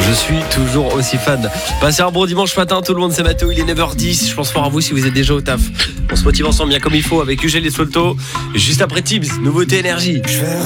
Je suis toujours aussi fan. Passez un bon dimanche matin, tout le monde, c'est Mathéo, il est 9h10. Je pense fort à vous si vous êtes déjà au taf. On se motive ensemble bien comme il faut avec UGL et Solto. Juste après Tibbs, nouveauté énergie. Je vais